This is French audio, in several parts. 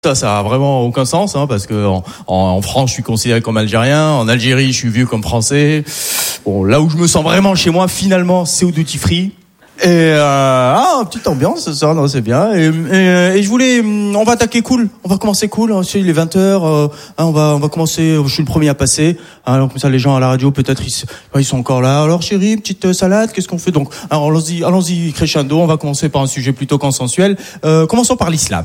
Ça a vraiment aucun sens, hein, parce que en France, je suis considéré comme algérien. En Algérie, je suis vu comme français. Bon, là où je me sens vraiment chez moi, finalement, c'est au duty free. Et petite ambiance, ça, non, c'est bien. Et je voulais, on va attaquer cool. On va commencer cool. Hein, il est 20h. On va commencer. Je suis le premier à passer. Alors comme ça, les gens à la radio, peut-être ils sont encore là. Alors chérie, petite salade, qu'est-ce qu'on fait donc? Alors allons-y crescendo. On va commencer par un sujet plutôt consensuel. Commençons par l'islam.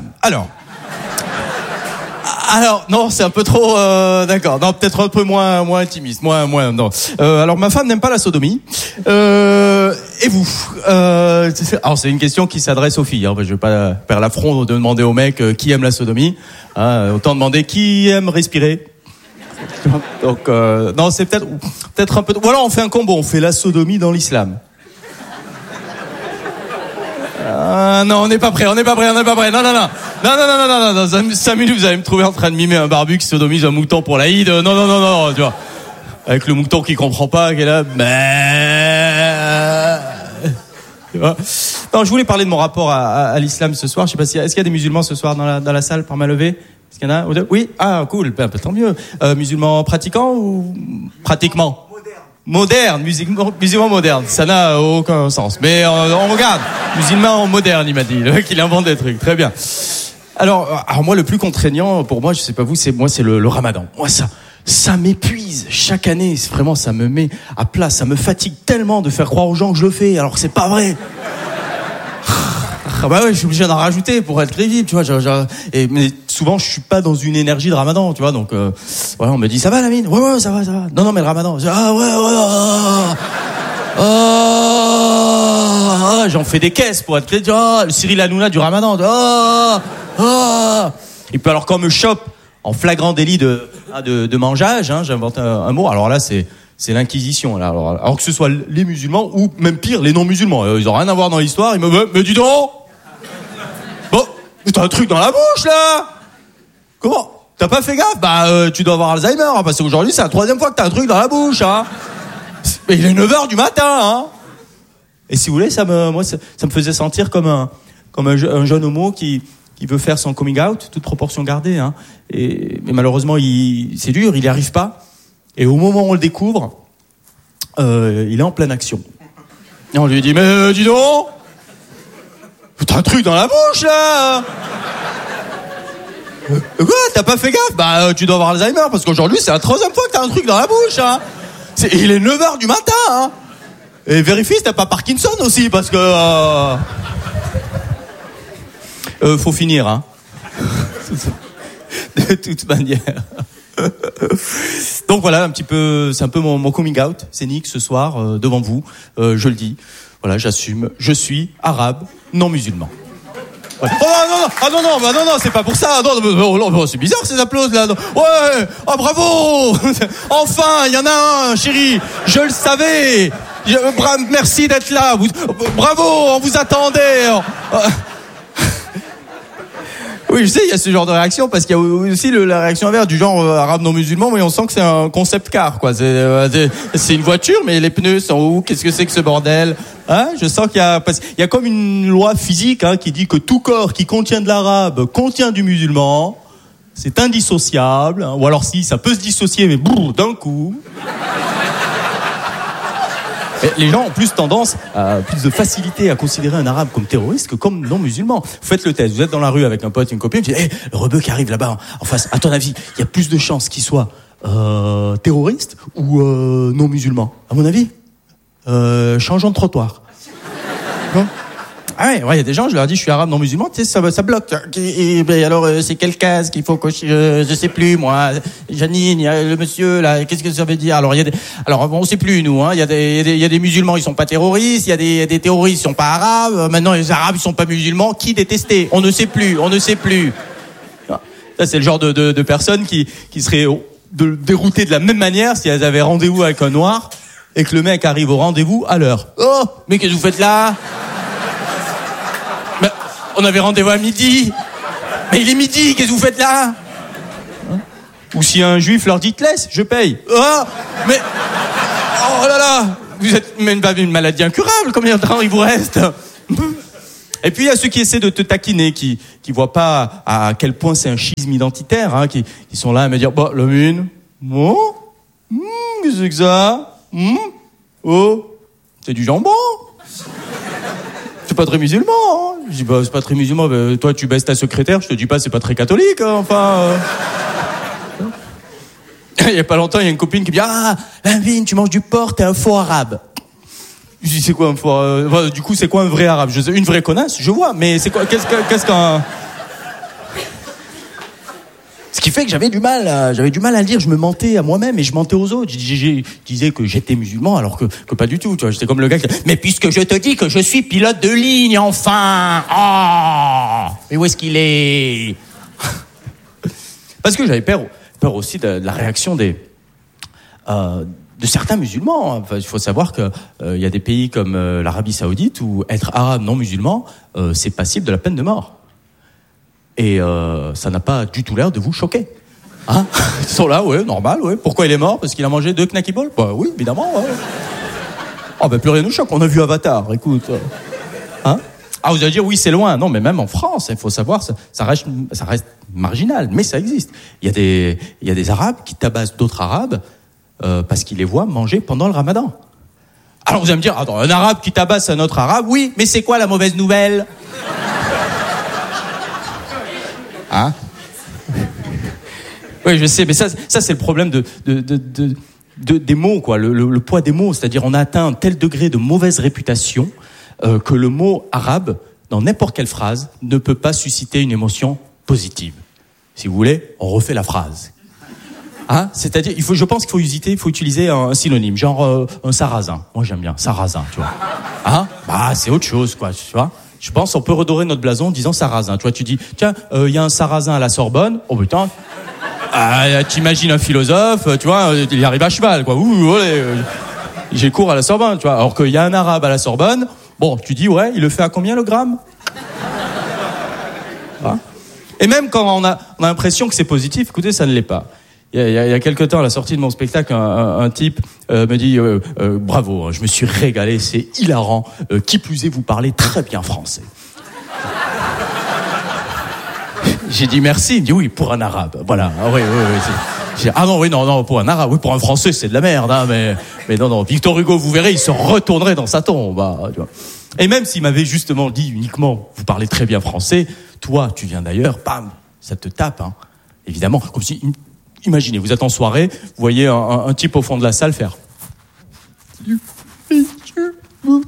Alors non, c'est un peu trop d'accord. Non, peut-être un peu moins intimiste, moins non. Alors ma femme n'aime pas la sodomie. Et vous alors c'est une question qui s'adresse aux filles, hein, je vais pas faire l'affront de demander aux mecs qui aime la sodomie, hein, autant demander qui aime respirer. Donc non, c'est peut-être un peu voilà, on fait un combo, on fait la sodomie dans l'islam. Non, on n'est pas prêt. Non. Dans 5 minutes, vous allez me trouver en train de mimer un barbu qui sodomise un mouton pour l'Aïd. Non, tu vois. Avec le mouton qui comprend pas, qui est là. Tu vois. Non, je voulais parler de mon rapport à l'islam ce soir. Je sais pas est-ce qu'il y a des musulmans ce soir dans la salle par main levée? Est-ce qu'il y en a? Oui? Ah, cool. Tant mieux. Musulmans pratiquants ou pratiquement? Moderne, musulman moderne, ça n'a aucun sens. Mais on regarde, musulman moderne, il m'a dit, le mec il invente des trucs, très bien. Alors moi le plus contraignant pour moi, je sais pas vous, c'est le Ramadan. Moi ça m'épuise chaque année, vraiment ça me met à plat, ça me fatigue tellement de faire croire aux gens que je le fais, alors que c'est pas vrai. Bah ouais, je suis obligé d'en rajouter pour être crédible, tu vois. Mais souvent, je suis pas dans une énergie de Ramadan, tu vois. Donc, voilà, on me dit, ça va, Lamine? Ouais, ça va. Non, mais le Ramadan. J'en fais des caisses pour être crédible. Le Cyril Hanouna du Ramadan. Et puis alors, quand on me chope en flagrant délit de mangeage, hein, j'invente un mot. Alors là, c'est l'inquisition. Là. Alors que ce soit les musulmans ou même pire, les non-musulmans. Ils ont rien à voir dans l'histoire. Ils me disent, mais dis donc! Bon, t'as un truc dans la bouche, là! Comment? T'as pas fait gaffe? Tu dois avoir Alzheimer, hein, parce qu'aujourd'hui, c'est la 3e fois que t'as un truc dans la bouche, hein. Mais il est 9h du matin, hein. Et si vous voulez, ça me faisait sentir comme un jeune homo qui veut faire son coming out, toute proportion gardée, hein. Mais malheureusement, c'est dur, il y arrive pas. Et au moment où on le découvre, il est en pleine action. Et on lui dit, mais dis donc, t'as un truc dans la bouche, là. Quoi? T'as pas fait gaffe? Tu dois avoir Alzheimer, parce qu'aujourd'hui, c'est la 3e fois que t'as un truc dans la bouche, hein. Il est 9h du matin, hein. Et vérifie si t'as pas Parkinson aussi, parce que... faut finir, hein. De toute manière. Donc voilà, c'est un peu mon coming out scénique ce soir, devant vous. Je le dis, voilà, j'assume, je suis arabe, non musulman. Ouais. Non, c'est pas pour ça. Non, c'est bizarre ces applaudissements là. Ouais, bravo. Enfin, il y en a un, chérie. Je le savais. Merci d'être là. Bravo, on vous attendait. Oui, je sais, il y a ce genre de réaction, parce qu'il y a aussi la réaction inverse du genre arabe non musulman, mais on sent que c'est un concept car, quoi. C'est une voiture, mais les pneus sont où? Qu'est-ce que c'est que ce bordel? Hein? Je sens qu'il y a comme une loi physique, hein, qui dit que tout corps qui contient de l'arabe contient du musulman. C'est indissociable, hein. Ou alors si, ça peut se dissocier, mais d'un coup. Les gens ont plus de facilité à considérer un arabe comme terroriste que comme non musulman. Vous faites le test, vous êtes dans la rue avec un pote, une copine, vous dites, le rebeu qui arrive là-bas en face, à ton avis, il y a plus de chances qu'il soit terroriste ou non musulman? À mon avis, changeons de trottoir. Bon. Ah ouais, il y a des gens, je leur dis, je suis arabe non musulman, tu sais, ça bloque. Et alors, c'est quelle case qu'il faut cocher? Je sais plus, moi. Janine, il y a le monsieur, là, qu'est-ce que ça veut dire? Alors, on sait plus, nous, hein. Il y a des musulmans, ils sont pas terroristes. Il y a des terroristes, ils sont pas arabes. Maintenant, les arabes, ils sont pas musulmans. Qui détester? On ne sait plus. Ça, c'est le genre de personnes qui seraient déroutées de la même manière si elles avaient rendez-vous avec un noir et que le mec arrive au rendez-vous à l'heure. Oh, mais qu'est-ce que vous faites là? On avait rendez-vous à midi. Mais il est midi, qu'est-ce que vous faites là? Ou si un juif leur dit, te laisse, je paye. Oh, mais... Oh là là, vous êtes même pas une maladie incurable, combien de temps il vous reste? Et puis il y a ceux qui essaient de te taquiner, qui voient pas à quel point c'est un schisme identitaire, hein, qui sont là à me dire, bah, la mine, oh, qu'est-ce que c'est que ça, oh, c'est du jambon. C'est pas très musulman, hein. Je dis, bah, c'est pas très musulman, bah, toi tu baisses ta secrétaire, je te dis pas, c'est pas très catholique, hein, enfin. Il y a pas longtemps, il y a une copine qui me dit, ah, Lavine, tu manges du porc, t'es un faux arabe. Je dis, c'est quoi un faux arabe? Du coup, c'est quoi un vrai arabe? Une vraie connasse, je vois, mais c'est quoi, qu'est-ce qu'un... Ce qui fait que j'avais du mal à le dire, je me mentais à moi-même et je mentais aux autres. Je disais que j'étais musulman alors que pas du tout, tu vois. J'étais comme le gars qui... Mais puisque je te dis que je suis pilote de ligne, enfin! Oh! Mais où est-ce qu'il est? Parce que j'avais peur aussi de la réaction de certains musulmans. Enfin, il faut savoir que y a des pays comme l'Arabie Saoudite où être arabe non musulman, c'est passible de la peine de mort. Et ça n'a pas du tout l'air de vous choquer. Hein? Ils sont là, ouais, normal, ouais. Pourquoi il est mort? Parce qu'il a mangé 2 Knacky Balls? Bah oui, évidemment, ouais. Oh, ben plus rien nous choque, on a vu Avatar, écoute. Hein? Ah, vous allez dire, oui, c'est loin. Non, mais même en France, il faut savoir, ça reste marginal, mais ça existe. Il y a des Arabes qui tabassent d'autres Arabes parce qu'ils les voient manger pendant le Ramadan. Alors vous allez me dire, attends, un Arabe qui tabasse un autre Arabe, oui, mais c'est quoi la mauvaise nouvelle? Hein? Oui, je sais, mais ça c'est le problème des mots, quoi. Le poids des mots, c'est-à-dire on a atteint un tel degré de mauvaise réputation que le mot arabe, dans n'importe quelle phrase, ne peut pas susciter une émotion positive. Si vous voulez, on refait la phrase. Hein? C'est-à-dire, je pense qu'il faut utiliser un synonyme, genre un sarrasin. Moi j'aime bien sarrasin, tu vois. Hein? Bah c'est autre chose, quoi, tu vois. Je pense qu'on peut redorer notre blason en disant sarrasin. Tu vois, tu dis, tiens, y a un sarrasin à la Sorbonne. Oh putain, t'imagines un philosophe, tu vois, il arrive à cheval, quoi. Ouh, allez, j'ai cours à la Sorbonne, tu vois. Alors qu'il y a un arabe à la Sorbonne, bon, tu dis, ouais, il le fait à combien le gramme? Hein? Et même quand on a l'impression que c'est positif, écoutez, ça ne l'est pas. Il y a quelque temps, à la sortie de mon spectacle, un type me dit bravo, je me suis régalé, c'est hilarant. Qui plus est, vous parlez très bien français. J'ai dit merci. Il me dit oui, pour un arabe. Voilà. Ah, oui. J'ai dit, ah non, oui, non, pour un arabe. Oui, pour un français, c'est de la merde. Hein, mais non. Victor Hugo, vous verrez, il se retournerait dans sa tombe. Hein, tu vois. Et même s'il m'avait justement dit uniquement, vous parlez très bien français, toi, tu viens d'ailleurs, bam, ça te tape. Hein. Évidemment, comme si... Imaginez, vous êtes en soirée, vous voyez un type au fond de la salle faire. Vous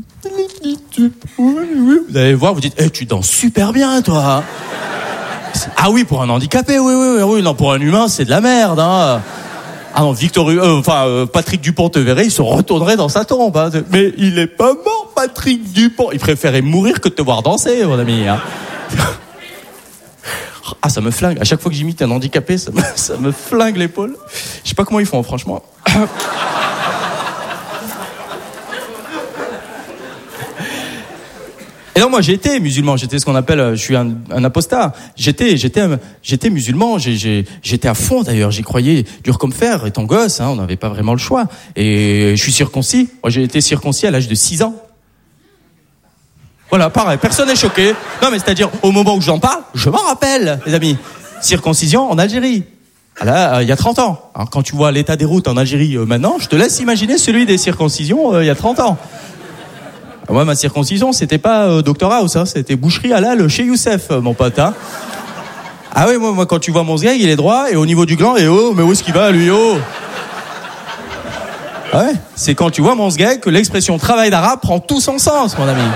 allez voir, vous dites, tu danses super bien, toi. Ah oui, pour un handicapé, oui, non, pour un humain, c'est de la merde, hein. Ah non, Patrick Dupont te verrait, il se retournerait dans sa tombe, hein. Mais il est pas mort, Patrick Dupont. Il préférait mourir que de te voir danser, mon ami, hein. Ah, ça me flingue. À chaque fois que j'imite un handicapé, ça me flingue l'épaule. Je sais pas comment ils font, franchement. Et non, moi, j'ai été musulman. J'étais ce qu'on appelle, je suis un apostat. J'étais musulman. J'étais à fond, d'ailleurs. J'y croyais dur comme fer. Étant gosse, hein, on n'avait pas vraiment le choix. Et je suis circoncis. Moi, j'ai été circoncis à l'âge de 6 ans. Voilà, pareil, personne n'est choqué. Non, mais c'est-à-dire, au moment où j'en parle, je m'en rappelle, les amis. Circoncision en Algérie. Là, il y a 30 ans. Alors, quand tu vois l'état des routes en Algérie maintenant, je te laisse imaginer celui des circoncisions il y a 30 ans. Moi, ma circoncision, c'était pas Dr House, hein, c'était boucherie halal chez Youssef, mon pote. Hein. Ah oui, moi, quand tu vois mon sgeg, il est droit, et au niveau du gland, et oh, mais où est-ce qu'il va, lui, oh? Ah ouais, c'est quand tu vois mon sgeg que l'expression travail d'arabe prend tout son sens, mon ami.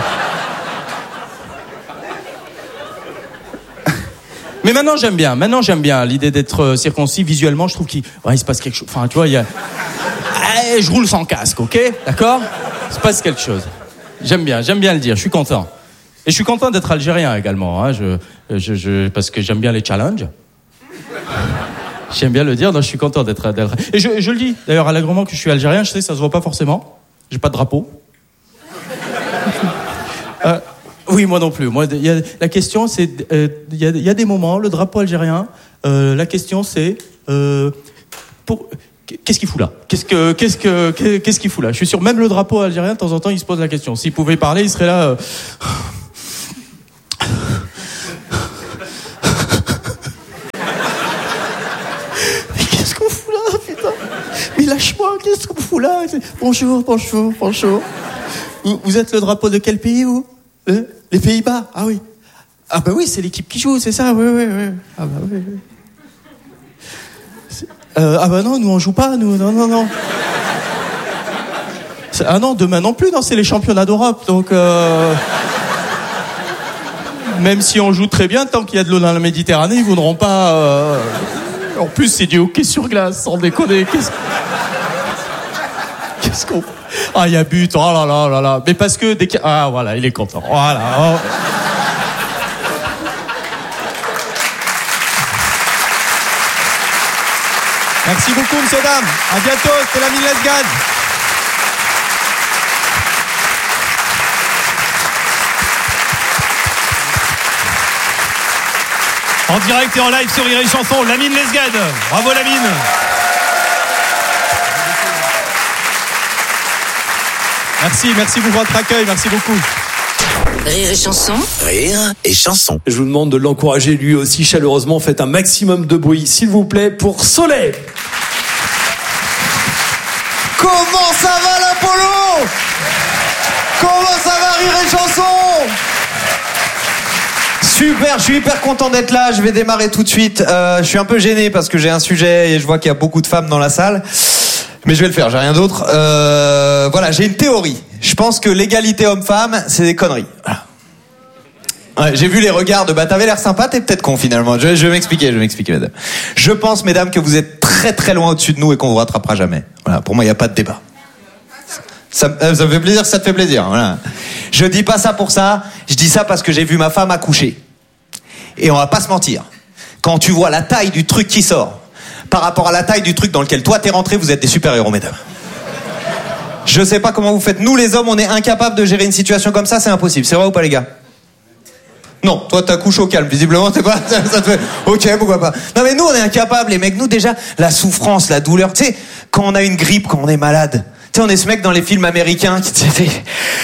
Mais maintenant j'aime bien l'idée d'être circoncis visuellement, je trouve qu'il se passe quelque chose. Enfin, tu vois, je roule sans casque, OK? D'accord? Il se passe quelque chose. J'aime bien le dire, je suis content. Et je suis content d'être algérien également, hein, parce que j'aime bien les challenges. J'aime bien le dire, donc je suis content d'être... Et je le dis, d'ailleurs, allègrement que je suis algérien, je sais, ça se voit pas forcément. J'ai pas de drapeau. Oui, moi non plus. La question, c'est... Il y a des moments, le drapeau algérien, la question, c'est... Qu'est-ce qu'il fout là? Qu'est-ce qu'il fout là? Je suis sûr, même le drapeau algérien, de temps en temps, il se pose la question. S'il pouvait parler, il serait là... Mais lâche-moi, qu'est-ce que vous foutez là? Bonjour. Vous êtes le drapeau de quel pays, vous? Les Pays-Bas? Ah oui. Ah bah oui, c'est l'équipe qui joue, c'est ça, oui. Ah bah oui. Ah bah non, nous on joue pas, nous, non. Ah non, demain non plus, non, c'est les championnats d'Europe, donc même si on joue très bien, tant qu'il y a de l'eau dans la Méditerranée, ils voudront pas... En plus, c'est du hockey sur glace, sans déconner, qu'est-ce qu'on... Ah, il y a but, oh là là. Mais parce que... Ah, voilà, il est content, voilà. Oh. Merci beaucoup, monsieur, dames. À bientôt, c'était la Mine Let's Gad. En direct et en live sur Rire et Chanson, Lamine Lesgad. Bravo Lamine. Merci pour votre accueil, merci beaucoup. Rire et Chanson. Rire et Chanson. Je vous demande de l'encourager lui aussi chaleureusement. Faites un maximum de bruit, s'il vous plaît, pour Soleil. Comment ça va l'Apollo? Comment ça va Rire et Chanson? Super, je suis hyper content d'être là, je vais démarrer tout de suite. Je suis un peu gêné parce que j'ai un sujet et je vois qu'il y a beaucoup de femmes dans la salle. Mais je vais le faire, j'ai rien d'autre. Voilà, j'ai une théorie. Je pense que l'égalité homme-femme, c'est des conneries. Voilà. Ouais, j'ai vu les regards de t'avais l'air sympa, t'es peut-être con finalement. Je vais m'expliquer, madame. Je pense, mesdames, que vous êtes très très loin au-dessus de nous et qu'on vous rattrapera jamais. Voilà, pour moi, il n'y a pas de débat. Ça me fait plaisir, ça te fait plaisir. Voilà. Je dis pas ça pour ça, je dis ça parce que j'ai vu ma femme accoucher. Et on va pas se mentir. Quand tu vois la taille du truc qui sort, par rapport à la taille du truc dans lequel toi t'es rentré, vous êtes des super-héros, mesdames. Je sais pas comment vous faites. Nous, les hommes, on est incapables de gérer une situation comme ça, c'est impossible. C'est vrai ou pas, les gars? Non, toi t'accouches au calme, visiblement, t'es pas, ça te fait, ok, pourquoi pas. Non mais nous on est incapables, les mecs, nous déjà, la souffrance, la douleur, tu sais, quand on a une grippe, quand on est malade, tu sais, on est ce mec dans les films américains qui te fait,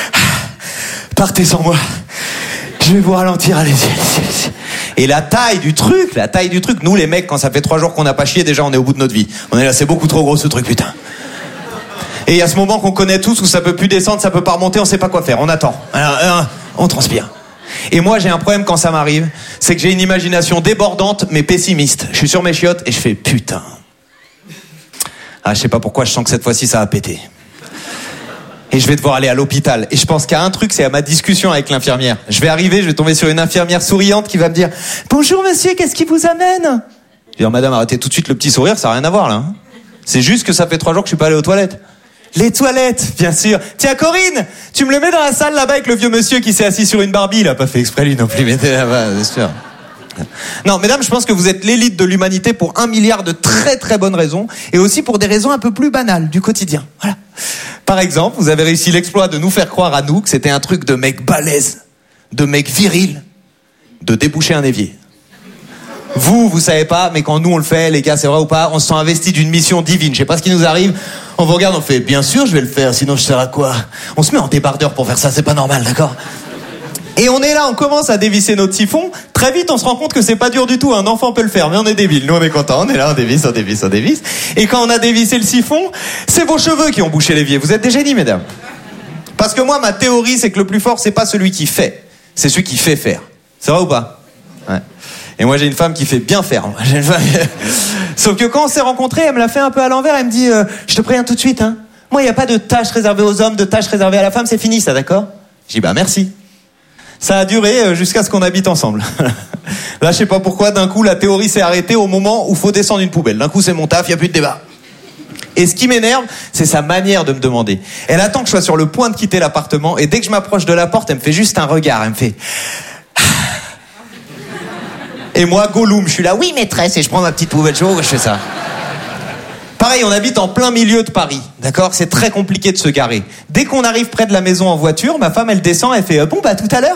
partez sans moi, je vais vous ralentir, allez-y. Et la taille du truc, nous les mecs, quand ça fait 3 jours qu'on n'a pas chié, déjà on est au bout de notre vie. On est là, c'est beaucoup trop gros ce truc, putain. Et il y a ce moment qu'on connaît tous où ça peut plus descendre, ça peut pas remonter, on sait pas quoi faire, on attend. Alors, on transpire. Et moi j'ai un problème quand ça m'arrive, c'est que j'ai une imagination débordante mais pessimiste. Je suis sur mes chiottes et je fais putain. Ah, je sais pas pourquoi, je sens que cette fois-ci ça va péter. Et je vais devoir aller à l'hôpital. Et je pense qu'il y a un truc, c'est à ma discussion avec l'infirmière. Je vais arriver, je vais tomber sur une infirmière souriante qui va me dire « Bonjour monsieur, qu'est-ce qui vous amène ?» Je vais dire « Madame, arrêtez tout de suite le petit sourire, ça n'a rien à voir là. Hein. C'est juste que ça fait 3 jours que je suis pas allé aux toilettes. » Les toilettes, bien sûr. Tiens Corinne, tu me le mets dans la salle là-bas avec le vieux monsieur qui s'est assis sur une Barbie. Il a pas fait exprès lui non plus, mettez là-bas, c'est sûr. Non, mesdames, je pense que vous êtes l'élite de l'humanité pour 1 milliard de très très bonnes raisons et aussi pour des raisons un peu plus banales du quotidien. Voilà. Par exemple, vous avez réussi l'exploit de nous faire croire à nous que c'était un truc de mec balèze, de mec viril, de déboucher un évier. Vous savez pas, mais quand nous on le fait, les gars, c'est vrai ou pas, on se sent investi d'une mission divine. Je sais pas ce qui nous arrive. On vous regarde, on fait, bien sûr, je vais le faire, sinon je sers à quoi? On se met en débardeur pour faire ça, c'est pas normal, d'accord? Et on est là, on commence à dévisser notre siphon. Très vite, on se rend compte que c'est pas dur du tout. Un enfant peut le faire, mais on est débile. Nous, on est content. On est là, on dévisse. Et quand on a dévissé le siphon, c'est vos cheveux qui ont bouché l'évier. Vous êtes des génies, mesdames. Parce que moi, ma théorie, c'est que le plus fort, c'est pas celui qui fait, c'est celui qui fait faire. C'est vrai ou pas? Ouais. Et moi, j'ai une femme qui fait bien faire. Sauf que quand on s'est rencontrés, elle me l'a fait un peu à l'envers. Elle me dit, je te préviens tout de suite, hein. Moi, il n'y a pas de tâches réservées aux hommes, de tâches réservées à la femme. C'est fini, ça, d'accord? Je dis, bah merci. Ça a duré jusqu'à ce qu'on habite ensemble. Là, je sais pas pourquoi, d'un coup, la théorie s'est arrêtée au moment où faut descendre une poubelle. D'un coup, c'est mon taf, il n'y a plus de débat. Et ce qui m'énerve, c'est sa manière de me demander. Elle attend que je sois sur le point de quitter l'appartement, et dès que je m'approche de la porte, elle me fait juste un regard. Elle me fait... Et moi, Gollum, je suis là, oui maîtresse, et je prends ma petite poubelle chaude, je fais ça. Pareil, on habite en plein milieu de Paris, d'accord? C'est très compliqué de se garer. Dès qu'on arrive près de la maison en voiture, ma femme, elle descend, elle fait bon, bah tout à l'heure.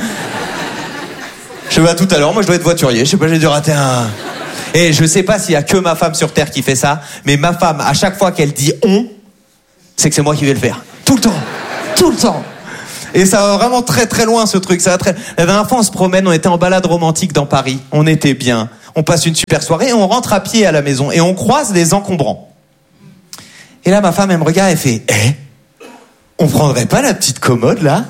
Je vais à tout à l'heure, moi je dois être voiturier, je sais pas, j'ai dû rater un... Et je sais pas s'il y a que ma femme sur Terre qui fait ça, mais ma femme, à chaque fois qu'elle dit on, c'est que c'est moi qui vais le faire. Tout le temps. Et ça va vraiment très très loin ce truc. Ça va très... La dernière fois on se promène, on était en balade romantique dans Paris, on était bien, on passe une super soirée et on rentre à pied à la maison et on croise des encombrants. Et là, ma femme, elle me regarde, elle fait, on prendrait pas la petite commode, là?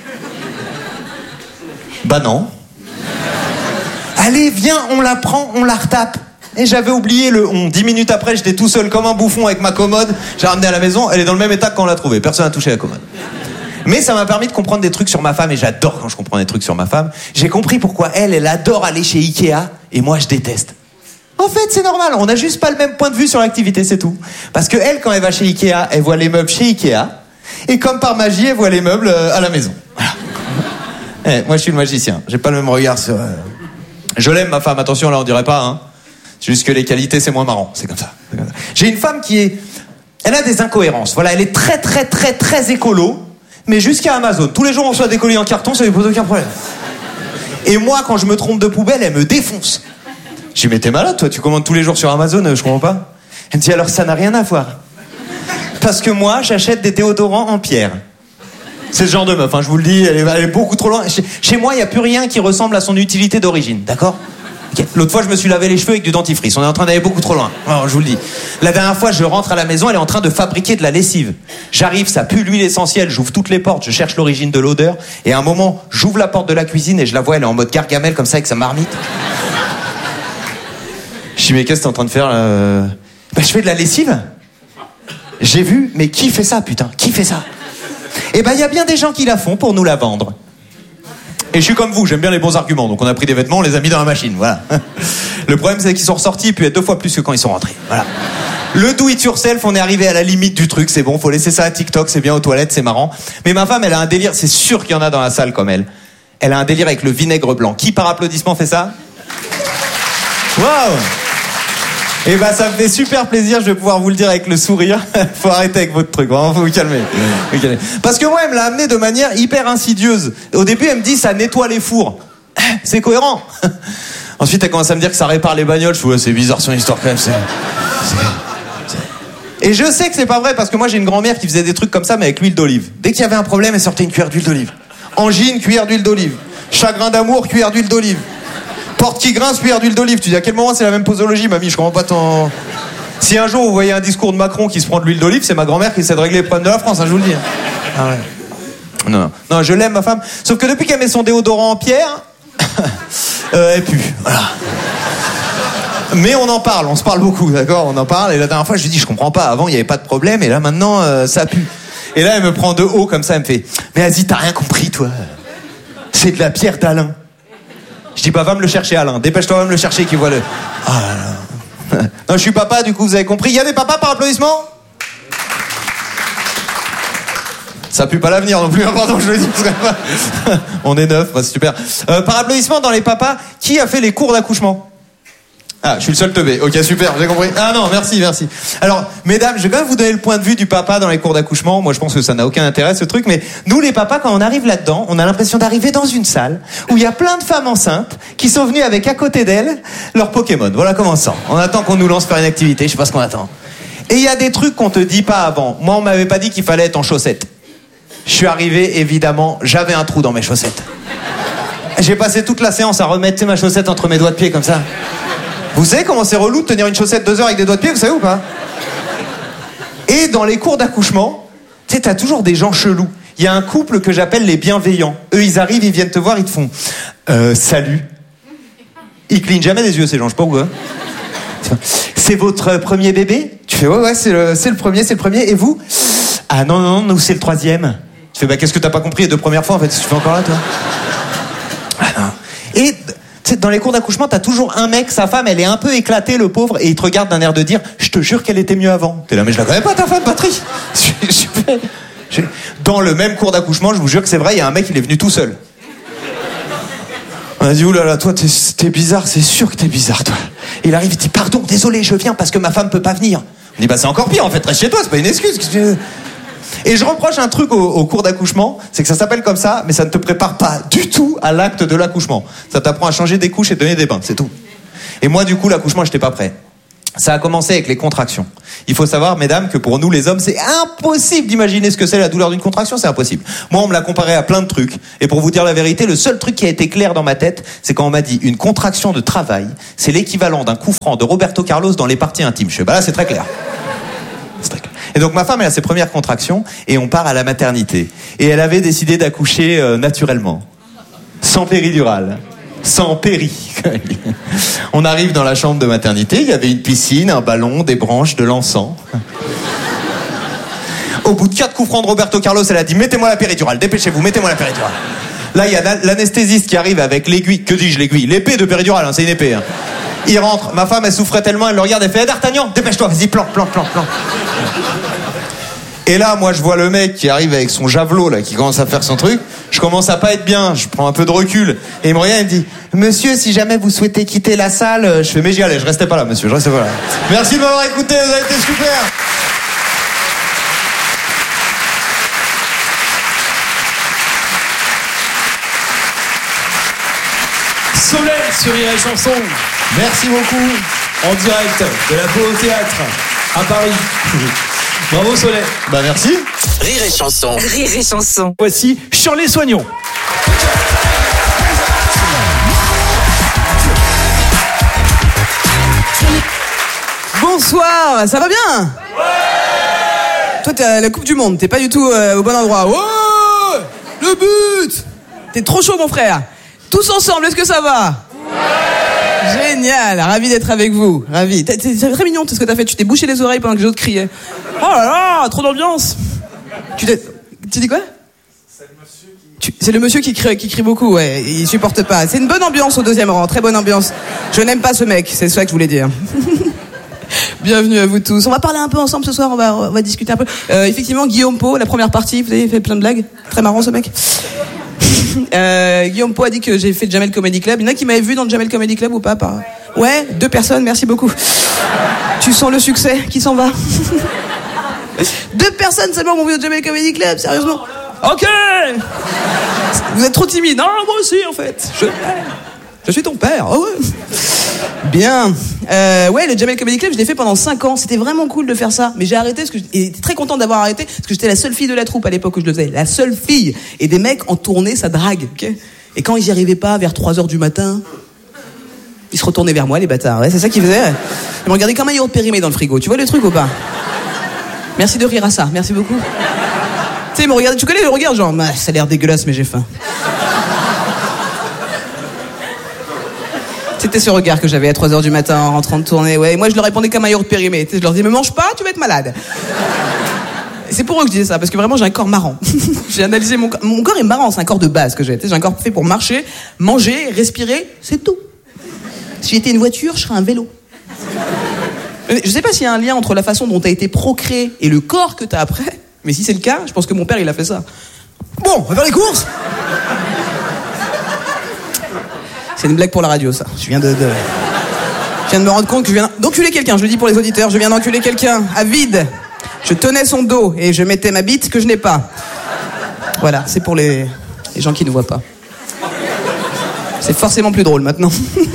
Bah non. Allez, viens, on la prend, on la retape. Et j'avais oublié le on. 10 minutes après, j'étais tout seul comme un bouffon avec ma commode. J'ai ramené à la maison, elle est dans le même état que quand on l'a trouvée. Personne n'a touché la commode. Mais ça m'a permis de comprendre des trucs sur ma femme, et j'adore quand je comprends des trucs sur ma femme. J'ai compris pourquoi elle adore aller chez Ikea, et moi je déteste. En fait, c'est normal, on n'a juste pas le même point de vue sur l'activité, c'est tout. Parce que elle, quand elle va chez Ikea, elle voit les meubles chez Ikea, et comme par magie, elle voit les meubles à la maison. Voilà. Moi je suis le magicien, j'ai pas le même regard sur... Je l'aime ma femme, attention là on dirait pas, hein. C'est juste que les qualités c'est moins marrant, c'est comme ça. J'ai une femme qui est... Elle a des incohérences, voilà, elle est très très très très écolo, mais jusqu'à Amazon. Tous les jours on reçoit des colis en carton, ça lui pose aucun problème. Et moi quand je me trompe de poubelle, elle me défonce. Je dis mais t'es malade toi, tu commandes tous les jours sur Amazon, je comprends pas. Elle me dit alors ça n'a rien à voir. Parce que moi j'achète des déodorants en pierre. C'est ce genre de meuf, hein, je vous le dis, elle est beaucoup trop loin. Chez moi, il n'y a plus rien qui ressemble à son utilité d'origine, d'accord? Okay. L'autre fois, je me suis lavé les cheveux avec du dentifrice. On est en train d'aller beaucoup trop loin. Alors, je vous le dis. La dernière fois, je rentre à la maison, elle est en train de fabriquer de la lessive. J'arrive, ça pue l'huile essentielle, j'ouvre toutes les portes, je cherche l'origine de l'odeur. Et à un moment, j'ouvre la porte de la cuisine et je la vois, elle est en mode Gargamel, comme ça, avec sa marmite. Je dis, mais qu'est-ce que t'es en train de faire là? Bah, je fais de la lessive. J'ai vu, mais qui fait ça, putain? Qui fait ça? Eh ben, il y a bien des gens qui la font pour nous la vendre. Et je suis comme vous, j'aime bien les bons arguments. Donc on a pris des vêtements, on les a mis dans la machine, voilà. Le problème, c'est qu'ils sont ressortis et puis 2 fois plus que quand ils sont rentrés. Voilà. Le do it yourself, on est arrivé à la limite du truc, c'est bon, faut laisser ça à TikTok, c'est bien aux toilettes, c'est marrant. Mais ma femme, elle a un délire, c'est sûr qu'il y en a dans la salle comme elle. Elle a un délire avec le vinaigre blanc. Qui par applaudissement fait ça? Waouh! Et bah ça me fait super plaisir, je vais pouvoir vous le dire avec le sourire. Faut arrêter avec votre truc, vraiment, faut vous calmer. Parce que moi, elle me l'a amené de manière hyper insidieuse. Au début, elle me dit ça nettoie les fours. C'est cohérent. Ensuite, elle commence à me dire que ça répare les bagnoles. Je fais, ouais, c'est bizarre son histoire quand même. Et je sais que c'est pas vrai parce que moi j'ai une grand-mère qui faisait des trucs comme ça mais avec l'huile d'olive. Dès qu'il y avait un problème, elle sortait une cuillère d'huile d'olive. Angine, cuillère d'huile d'olive. Chagrin d'amour, cuillère d'huile d'olive. Porte qui grince, cuillère d'huile d'olive. Tu dis à quel moment c'est la même posologie, mamie? Je comprends pas ton... Si un jour vous voyez un discours de Macron qui se prend de l'huile d'olive, c'est ma grand-mère qui essaie de régler les problèmes de la France, hein, je vous le dis. Ah ouais. Non, je l'aime ma femme. Sauf que depuis qu'elle met son déodorant en pierre, elle pue. Voilà. Mais on en parle, on se parle beaucoup, d'accord? On en parle. Et la dernière fois, je lui dis, je comprends pas. Avant, il y avait pas de problème, et là maintenant, ça pue. Et là, elle me prend de haut comme ça, elle me fait, mais vas-y, t'as rien compris, toi. C'est de la pierre d'Alain. Je dis, bah, va me le chercher, Alain. Dépêche-toi, va me le chercher, qui voit le... Ah là là. Non, je suis papa, du coup, vous avez compris. Il y a des papas par applaudissement? Ça pue pas l'avenir non plus, pardon, je le dis. On est 9, bah, c'est super. Par applaudissement, dans les papas, qui a fait les cours d'accouchement? Ah, je suis le seul teubé. Ok, super, j'ai compris. Ah non, merci. Alors, mesdames, je vais quand même vous donner le point de vue du papa dans les cours d'accouchement. Moi, je pense que ça n'a aucun intérêt, ce truc. Mais nous, les papas, quand on arrive là-dedans, on a l'impression d'arriver dans une salle où il y a plein de femmes enceintes qui sont venues avec à côté d'elles leur Pokémon. Voilà comment on sent. On attend qu'on nous lance faire une activité, je sais pas ce qu'on attend. Et il y a des trucs qu'on te dit pas avant. Moi, on m'avait pas dit qu'il fallait être en chaussettes. Je suis arrivé, évidemment, j'avais un trou dans mes chaussettes. J'ai passé toute la séance à remettre ma chaussette entre mes doigts de pied comme ça. Vous savez comment c'est relou de tenir une chaussette 2 heures avec des doigts de pied, vous savez ou pas? Et dans les cours d'accouchement, tu sais, t'as toujours des gens chelous. Il y a un couple que j'appelle les bienveillants. Eux, ils arrivent, ils viennent te voir, ils te font salut. Ils clignent jamais des yeux, ces gens, je sais pas où. Hein. C'est votre premier bébé? Tu fais ouais, c'est le premier. Et vous? Ah non, nous c'est le 3e. Tu fais bah qu'est-ce que t'as pas compris les 2 premières fois en fait? Tu fais encore là, toi? Ah non. Et dans les cours d'accouchement, t'as toujours un mec, sa femme, elle est un peu éclatée, le pauvre, et il te regarde d'un air de dire, je te jure qu'elle était mieux avant. T'es là, mais je la connais pas, ta femme, Patrick. Dans le même cours d'accouchement, je vous jure que c'est vrai, il y a un mec, il est venu tout seul. On a dit, oulala, toi, t'es bizarre, c'est sûr que t'es bizarre, toi. Et il arrive, il dit, pardon, désolé, je viens parce que ma femme peut pas venir. On dit, bah c'est encore pire, en fait, reste chez toi, c'est pas une excuse. Et je reproche un truc au cours d'accouchement, c'est que ça s'appelle comme ça, mais ça ne te prépare pas du tout à l'acte de l'accouchement. Ça t'apprend à changer des couches et donner des bains, c'est tout. Et moi, du coup, l'accouchement, j'étais pas prêt. Ça a commencé avec les contractions. Il faut savoir, mesdames, que pour nous, les hommes, c'est impossible d'imaginer ce que c'est la douleur d'une contraction, c'est impossible. Moi, on me l'a comparé à plein de trucs. Et pour vous dire la vérité, le seul truc qui a été clair dans ma tête, c'est quand on m'a dit une contraction de travail, c'est l'équivalent d'un coup franc de Roberto Carlos dans les parties intimes. Je fais, bah là, c'est très clair. C'est très clair. Et donc ma femme, elle a ses premières contractions et on part à la maternité. Et elle avait décidé d'accoucher naturellement, sans péridurale, sans péri. On arrive dans la chambre de maternité, il y avait une piscine, un ballon, des branches, de l'encens. Au bout de 4 coups francs de Roberto Carlos, elle a dit « Mettez-moi la péridurale, dépêchez-vous, mettez-moi la péridurale ». Là, il y a l'anesthésiste qui arrive avec l'aiguille. Que dis-je, l'aiguille? L'épée de péridurale, hein, c'est une épée. Hein. Il rentre, ma femme, elle souffrait tellement, elle le regarde, elle fait D'Artagnan, dépêche-toi, vas-y, plan. Et là, moi, je vois le mec qui arrive avec son javelot, là, qui commence à faire son truc. Je commence à pas être bien, je prends un peu de recul. Et il me regarde, il me dit Monsieur, si jamais vous souhaitez quitter la salle, je fais mais j'y allais, je restais pas là, monsieur, je restais pas là. Merci de m'avoir écouté, vous avez été super. Soleil sur Rire et Chanson. Merci beaucoup. En direct de la Beau au Théâtre à Paris. Bravo Soleil. Bah merci. Rire et Chanson. Rire et Chanson. Voici Shirley Soignon. Bonsoir, ça va bien? Ouais. Toi t'es à la Coupe du Monde, t'es pas du tout au bon endroit. Ouais. Le but. T'es trop chaud mon frère. Tous ensemble, est-ce que ça va? Ouais. Génial, ravi d'être avec vous, ravi. C'est très mignon tout ce que t'as fait, tu t'es bouché les oreilles pendant que les autres criaient. Oh là là, trop d'ambiance. Tu dis quoi? C'est le monsieur qui crie beaucoup, ouais, il supporte pas. C'est une bonne ambiance au deuxième rang, très bonne ambiance. Je n'aime pas ce mec, c'est ça que je voulais dire. Bienvenue à vous tous. On va parler un peu ensemble ce soir, on va discuter un peu. Effectivement, Guillaume Pau, la première partie, vous avez fait plein de blagues. Très marrant ce mec. Guillaume Pau a dit que j'ai fait le Jamel Comedy Club. Il y en a qui m'avaient vu dans le Jamel Comedy Club ou pas? Ouais, 2 personnes, merci beaucoup. Tu sens le succès qui s'en va. 2 personnes seulement m'ont vu au Jamel Comedy Club, sérieusement. Ok. Vous êtes trop timide. Non, moi aussi en fait. Je suis ton père. Oh ouais. Bien. Ouais, le Jamel Comedy Club, je l'ai fait pendant 5 ans. C'était vraiment cool de faire ça. Mais j'ai arrêté et très content d'avoir arrêté parce que j'étais la seule fille de la troupe à l'époque où je le faisais. La seule fille. Et des mecs en tournée, ça drague. Okay, et quand ils y arrivaient pas vers 3h du matin, ils se retournaient vers moi, les bâtards. Ouais, c'est ça qu'ils faisaient. Ils me regardaient comme un yaourt périmé dans le frigo. Tu vois le truc ou pas? Merci de rire à ça. Merci beaucoup. Tu sais, ils me regardaient. Tu connais le regard genre, ça a l'air dégueulasse, mais j'ai faim. C'était ce regard que j'avais à 3h du matin en rentrant de tournée, ouais. Et moi, je leur répondais comme un yaourt périmé. Je leur disais, me mange pas, tu vas être malade. Et c'est pour eux que je disais ça, parce que vraiment, j'ai un corps marrant. J'ai analysé mon corps est marrant, c'est un corps de base que j'ai. J'ai un corps fait pour marcher, manger, respirer, c'est tout. Si j'étais une voiture, je serais un vélo. Je sais pas s'il y a un lien entre la façon dont t'as été procréé et le corps que t'as après, mais si c'est le cas, je pense que mon père, il a fait ça. Bon, on va faire les courses. C'est une blague pour la radio, ça. Je viens de me rendre compte que je viens d'enculer quelqu'un. Je le dis pour les auditeurs, je viens d'enculer quelqu'un à vide. Je tenais son dos et je mettais ma bite que je n'ai pas. Voilà, c'est pour les gens qui ne voient pas. C'est forcément plus drôle maintenant.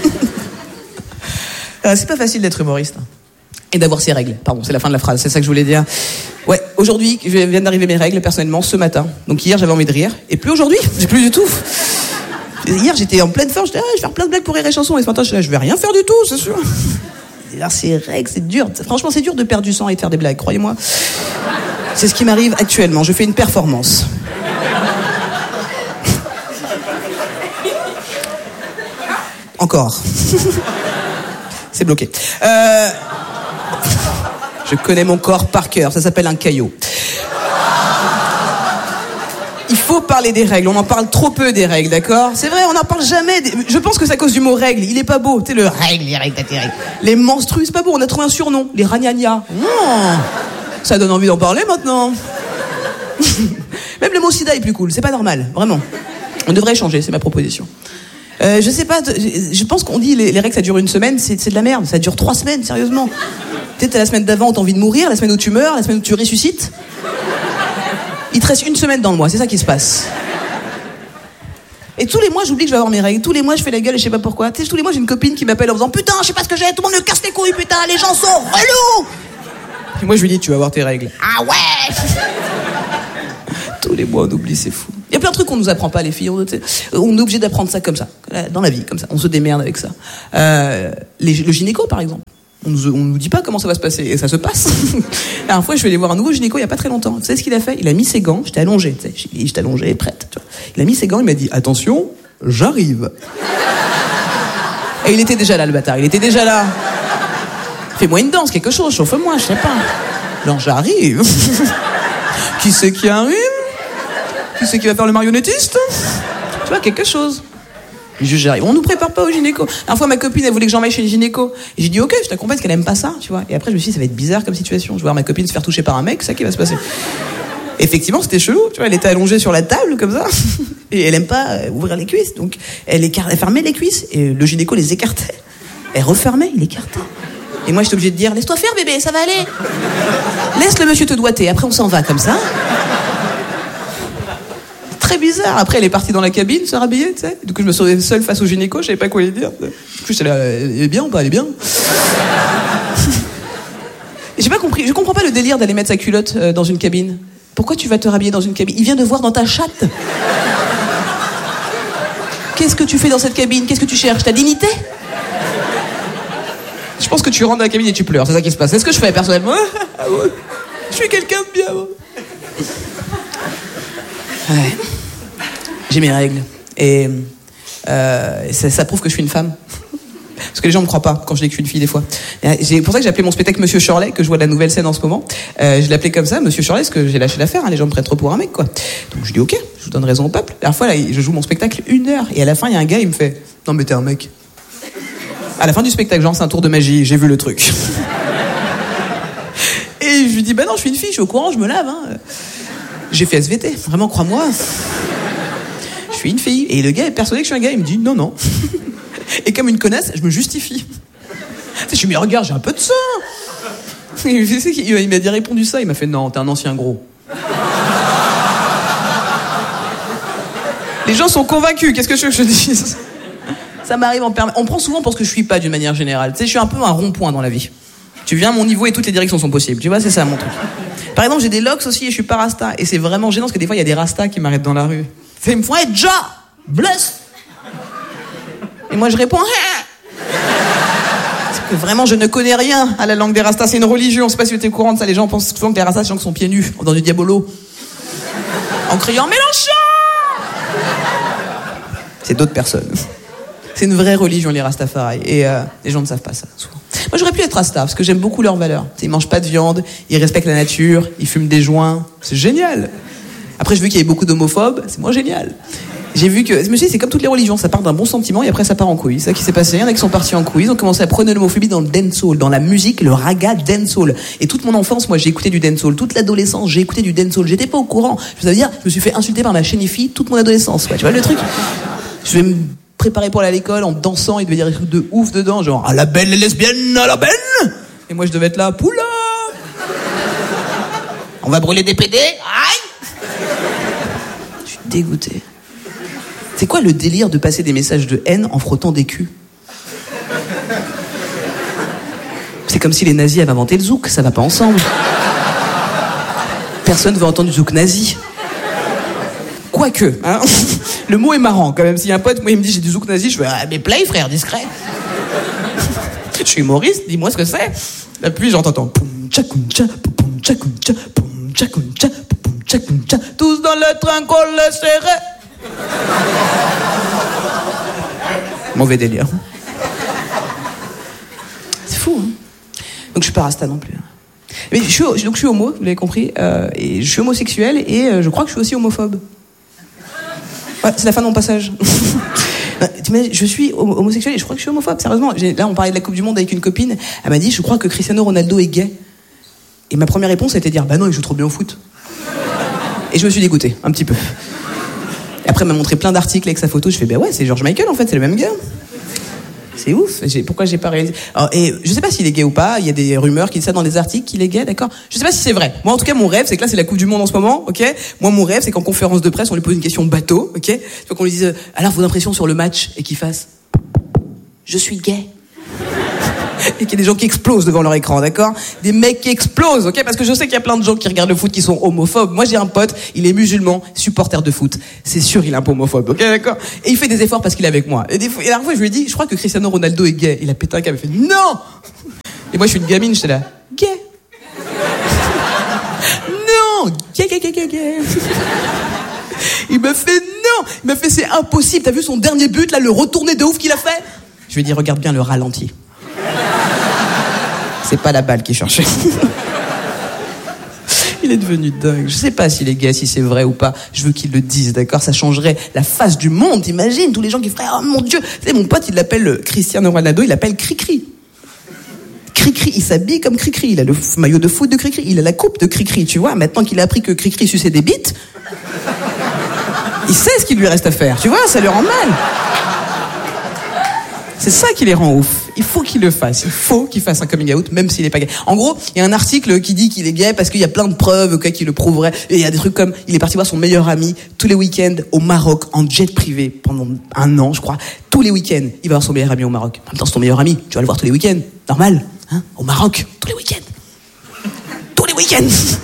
C'est pas facile d'être humoriste. Et d'avoir ses règles. Pardon, c'est la fin de la phrase, c'est ça que je voulais dire. Ouais, aujourd'hui, viennent d'arriver mes règles, personnellement, ce matin. Donc hier, j'avais envie de rire. Et plus aujourd'hui, j'ai plus du tout. Hier, j'étais en pleine forme, je vais faire plein de blagues pour Rire et Chanson. Et ce matin, je vais rien faire du tout, c'est sûr. Et là, ces règles, c'est dur. Franchement, c'est dur de perdre du sang et de faire des blagues, croyez-moi. C'est ce qui m'arrive actuellement. Je fais une performance. Encore. C'est bloqué. Je connais mon corps par cœur. Ça s'appelle un caillot. Il faut parler des règles. On en parle trop peu des règles, d'accord? C'est vrai, on n'en parle jamais. Je pense que c'est à cause du mot règle. Il est pas beau. Tu sais, le règle, les règles, tes règles. Les menstrues, c'est pas beau. On a trouvé un surnom. Les ragnagnas. Ça donne envie d'en parler maintenant. Même le mot sida est plus cool. C'est pas normal, vraiment. On devrait changer, c'est ma proposition. Je sais pas, je pense qu'on dit les règles ça dure une semaine, c'est de la merde. Ça dure 3 semaines, sérieusement. Peut-être la semaine d'avant où t'as envie de mourir, la semaine où tu meurs, la semaine où tu ressuscites. Il te reste 1 semaine dans le mois, c'est ça qui se passe. Et tous les mois, j'oublie que je vais avoir mes règles. Tous les mois, je fais la gueule et je sais pas pourquoi. Tu sais, tous les mois, j'ai une copine qui m'appelle en disant putain, je sais pas ce que j'ai, tout le monde me casse les couilles, putain, les gens sont relous. Et moi, je lui dis tu vas avoir tes règles. Ah ouais. Tous les mois, on oublie, c'est fou. Il y a plein de trucs qu'on nous apprend pas, les filles. On est obligé d'apprendre ça comme ça, dans la vie, comme ça. On se démerde avec ça. Le gynéco, par exemple. On nous dit pas comment ça va se passer, et ça se passe. La dernière fois, je vais aller voir un nouveau gynéco il y a pas très longtemps. Vous savez ce qu'il a fait? Il a mis ses gants, j'étais allongée, tu sais, j'étais allongée, prête. Tu vois. Il a mis ses gants, il m'a dit attention, j'arrive. Et il était déjà là, le bâtard, il était déjà là. Fais-moi une danse, quelque chose, chauffe-moi, je sais pas. Genre, j'arrive. Qui c'est qui arrive? Qui c'est qui va faire le marionnettiste? Tu vois, quelque chose. J'arrive. On nous prépare pas au gynéco. La dernière fois, ma copine, elle voulait que j'emmène chez le gynéco. Et j'ai dit, ok, je t'accompagne parce qu'elle aime pas ça, tu vois. Et après, je me suis dit, ça va être bizarre comme situation. Je vais voir ma copine se faire toucher par un mec, c'est ça qui va se passer. Effectivement, c'était chelou, tu vois. Elle était allongée sur la table, comme ça. Et elle aime pas ouvrir les cuisses. Donc, elle fermait les cuisses. Et le gynéco les écartait. Elle refermait, il écartait. Et moi, j'étais obligée de dire, laisse-toi faire, bébé, ça va aller. Laisse le monsieur te doigter. Après, on s'en va, comme ça. Très bizarre. Après, elle est partie dans la cabine, se rhabiller, tu sais. Du coup, je me suis retrouvée seule face au gynéco, je savais pas quoi lui dire. Du coup, j'étais là, elle est bien ou pas? Elle est bien. J'ai pas compris. Je comprends pas le délire d'aller mettre sa culotte dans une cabine. Pourquoi tu vas te rhabiller dans une cabine? Il vient de voir dans ta chatte. Qu'est-ce que tu fais dans cette cabine? Qu'est-ce que tu cherches? Ta dignité? Je pense que tu rentres dans la cabine et tu pleures. C'est ça qui se passe. C'est ce que je fais personnellement. Je suis quelqu'un de bien. Moi. Ouais. J'ai mes règles. Et ça prouve que je suis une femme. Parce que les gens me croient pas quand je dis que je suis une fille des fois. C'est pour ça que j'ai appelé mon spectacle Monsieur Shirley, que je vois de la nouvelle scène en ce moment. Je l'ai appelé comme ça, Monsieur Shirley, parce que j'ai lâché l'affaire. Les gens me prennent trop pour un mec, quoi. Donc je dis ok, je vous donne raison au peuple. La dernière fois, là, je joue mon spectacle 1 heure. Et à la fin, il y a un gars, il me fait non mais t'es un mec. À la fin du spectacle, genre c'est un tour de magie, j'ai vu le truc. Et je lui dis bah non, je suis une fille, je suis au courant, je me lave. Hein. J'ai fait SVT, vraiment, crois-moi. Je suis une fille. Et le gars est persuadé que je suis un gars, il me dit non, non. Et comme une connasse, je me justifie. Je suis mais regarde, j'ai un peu de sang. Il m'a répondu ça, il m'a fait non, t'es un ancien gros. Les gens sont convaincus, qu'est-ce que je veux que je dise? Ça m'arrive en permanence. On prend souvent pour ce que je suis pas d'une manière générale. Tu sais, je suis un peu un rond-point dans la vie. Tu viens à mon niveau et toutes les directions sont possibles. Tu vois, c'est ça mon truc. Par exemple, j'ai des locks aussi et je suis pas rasta. Et c'est vraiment gênant parce que des fois, il y a des rastas qui m'arrêtent dans la rue. Ils me font hey, ja, bless. Et moi, je réponds parce que vraiment, je ne connais rien à la langue des rastas. C'est une religion. Je sais pas si vous êtes au courant de ça. Les gens pensent souvent que les rastas, c'est des gens qui sont pieds nus dans du diabolo. En criant Mélenchon. C'est d'autres personnes. C'est une vraie religion, les Rastafari. Et les gens ne savent pas ça, souvent. Moi, j'aurais pu être Rasta, parce que j'aime beaucoup leurs valeurs. Ils mangent pas de viande, ils respectent la nature, ils fument des joints. C'est génial. Après, j'ai vu qu'il y avait beaucoup d'homophobes. C'est moins génial. J'ai vu que... Je me suis dit, c'est comme toutes les religions. Ça part d'un bon sentiment et après, ça part en couille. C'est ça qui s'est passé. Il y en a qui sont partis en couille. Ils ont commencé à prôner l'homophobie dans le dancehall, dans la musique, le raga dancehall. Et toute mon enfance, moi, j'ai écouté du dancehall. Toute l'adolescence, j'ai écouté du dancehall. J'étais pas au courant. Je veux dire, je me suis fait insulter par ma chénifie toute mon adolescence. Ouais, tu vois le truc? Je vais me préparer pour aller à l'école en dansant, il devait dire des trucs de ouf dedans, genre à la belle les lesbiennes, à la belle. Et moi je devais être là, poula. On va brûler des PD. Aïe. Je suis dégoûté. C'est quoi le délire de passer des messages de haine en frottant des culs? C'est comme si les nazis avaient inventé le zouk, ça va pas ensemble. Personne veut entendre du zouk nazi. Quoique, hein. Le mot est marrant quand même. S'il y a un pote, moi il me dit j'ai du zouk nazi, je fais ah, mais play frère, discret. Je suis humoriste, dis-moi ce que c'est. Là puis j'entends poum tchakouncha, poum tchakouncha, poum tchakouncha, poum tchakouncha. Tous dans le train qu'on le serrait. Mauvais délire. C'est fou, hein. Donc je suis pas rasta non plus. Mais je suis homo, vous l'avez compris, et je suis homosexuel et je crois que je suis aussi homophobe. Ouais, c'est la fin de mon passage. Je suis homosexuel et je crois que je suis homophobe, sérieusement. Là, on parlait de la Coupe du Monde avec une copine. Elle m'a dit, je crois que Cristiano Ronaldo est gay. Et ma première réponse a été de dire, bah non, il joue trop bien au foot. Et je me suis dégoûté, un petit peu. Et après, elle m'a montré plein d'articles avec sa photo. Je fais, bah ouais, c'est George Michael en fait, c'est le même gars. C'est ouf. Pourquoi j'ai pas réalisé? Alors, et je sais pas s'il est gay ou pas. Il y a des rumeurs qui disent ça dans des articles qu'il est gay, d'accord? Je sais pas si c'est vrai. Moi, en tout cas, mon rêve, c'est que là, c'est la Coupe du Monde en ce moment, ok? Moi, mon rêve, c'est qu'en conférence de presse, on lui pose une question bateau, ok? Faut qu'on lui dise, alors vos impressions sur le match, et qu'il fasse, je suis gay. Et qu'il y a des gens qui explosent devant leur écran, d'accord? Des mecs qui explosent, ok? Parce que je sais qu'il y a plein de gens qui regardent le foot qui sont homophobes. Moi, j'ai un pote, il est musulman, supporter de foot. C'est sûr, il est un peu homophobe, ok, d'accord? Et il fait des efforts parce qu'il est avec moi. Et la dernière fois, je lui ai dit, je crois que Cristiano Ronaldo est gay. Il a pété un câble, il fait, non! Et moi, je suis une gamine, j'étais là. Gay. Non, gay. Il me fait non. Il m'a fait c'est impossible. T'as vu son dernier but, là, le retourné de ouf qu'il a fait? Je lui ai dit, regarde bien le ralenti. C'est pas la balle qu'il cherchait. Il est devenu dingue. Je sais pas s'il est gay, si c'est vrai ou pas. Je veux qu'il le dise, d'accord? Ça changerait la face du monde. T'imagines tous les gens qui feraient, oh mon Dieu. Tu sais, mon pote, il l'appelle Cristiano Ronaldo, il l'appelle Cricri. Cricri, il s'habille comme Cricri. Il a le maillot de foot de Cricri. Il a la coupe de Cricri, tu vois. Maintenant qu'il a appris que Cricri suçait des bites, il sait ce qu'il lui reste à faire. Tu vois, ça lui rend mal. C'est ça qui les rend ouf. Il faut qu'il le fasse. Il faut qu'il fasse un coming out, même s'il est pas gay. En gros, il y a un article qui dit qu'il est gay parce qu'il y a plein de preuves qui le prouveraient. Et il y a des trucs comme, il est parti voir son meilleur ami tous les week-ends au Maroc en jet privé pendant 1 an, je crois. Tous les week-ends, il va voir son meilleur ami au Maroc. En même temps, c'est ton meilleur ami. Tu vas le voir tous les week-ends. Normal. Hein? Au Maroc. Tous les week-ends. Tous les week-ends.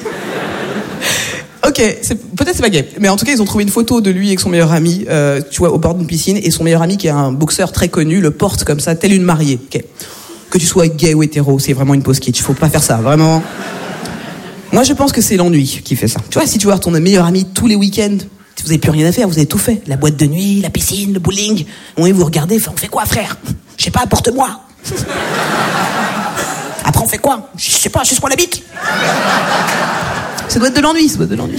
Ok, peut-être c'est pas gay, mais en tout cas ils ont trouvé une photo de lui avec son meilleur ami, tu vois, au bord d'une piscine, et son meilleur ami qui est un boxeur très connu le porte comme ça, tel une mariée. Okay. Que tu sois gay ou hétéro, c'est vraiment une pause kitsch, faut pas faire ça, vraiment. Moi je pense que c'est l'ennui qui fait ça. Tu vois, si tu vois ton meilleur ami tous les week-ends, vous avez plus rien à faire, vous avez tout fait, la boîte de nuit, la piscine, le bowling, oui, vous regardez, on fait quoi frère? Je sais pas, apporte-moi. Après on fait quoi? Je sais pas, suce-moi la bite. Ça doit être de l'ennui,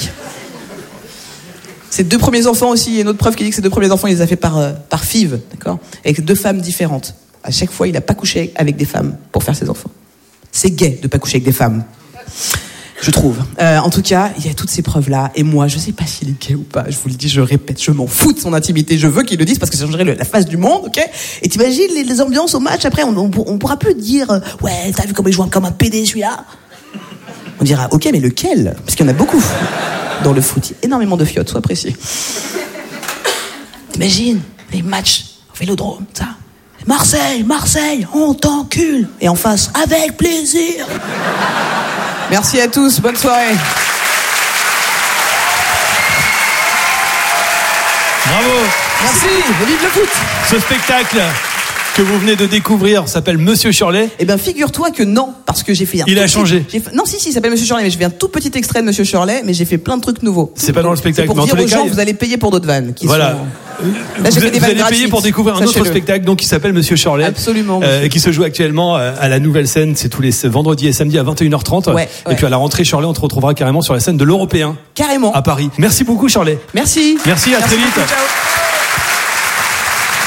Ses 2 premiers enfants aussi, il y a une autre preuve qui dit que ses 2 premiers enfants, il les a fait par FIV, d'accord? Avec 2 femmes différentes. À chaque fois, il n'a pas couché avec des femmes pour faire ses enfants. C'est gay de pas coucher avec des femmes, je trouve. En tout cas, il y a toutes ces preuves-là, et moi, je sais pas s'il est gay ou pas, je vous le dis, je répète, je m'en fous de son intimité, je veux qu'il le dise parce que ça changerait la face du monde, ok? Et t'imagines les ambiances au match, après, on pourra plus dire, ouais, t'as vu comment il joue comme un PD celui-là? On dira, ok, mais lequel? Parce qu'il y en a beaucoup dans le foot. Énormément de fiottes, sois précis. T'imagines les matchs au Vélodrome, ça. Marseille, on t'encule. Et en face, avec plaisir. Merci à tous, bonne soirée. Bravo. Merci, vive le foot. Ce spectacle que vous venez de découvrir s'appelle Monsieur Shirley. Eh ben, figure-toi que non, parce que j'ai fait Il a changé. Non, si, il s'appelle Monsieur Shirley, mais j'ai fait un tout petit extrait de Monsieur Shirley, mais j'ai fait plein de trucs nouveaux. C'est pas dans le spectacle, c'est pour mais en dire tous les aux cas, gens, vous allez payer pour d'autres vannes. Voilà. Là, j'ai fait des vous vannes allez payer gratuites, pour découvrir un autre sachez-le. spectacle donc qui s'appelle Monsieur Shirley. Absolument. Et qui se joue actuellement à la Nouvelle Scène. C'est tous les vendredis et samedis à 21h30. Ouais. Et puis à la rentrée, Shirley, on te retrouvera carrément sur la scène de l'Européen. Carrément. À Paris. Merci beaucoup, Shirley. Merci. Merci, à très vite. Beaucoup, ciao.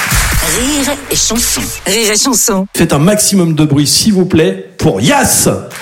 Rire et chanson. Rire et chanson. Faites un maximum de bruit, s'il vous plaît, pour Yass.